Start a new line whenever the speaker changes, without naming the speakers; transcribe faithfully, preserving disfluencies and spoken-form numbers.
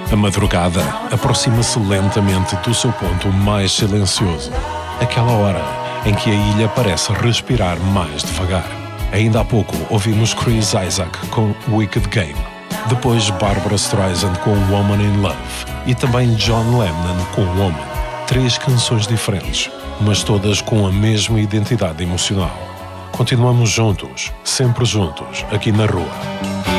A madrugada aproxima-se lentamente do seu ponto mais silencioso. Aquela hora em que a ilha parece respirar mais devagar. Ainda há pouco ouvimos Chris Isaak com Wicked Game. Depois Barbra Streisand com Woman in Love. E também John Lennon com Woman. Três canções diferentes, mas todas com a mesma identidade emocional. Continuamos juntos, sempre juntos, aqui na rua.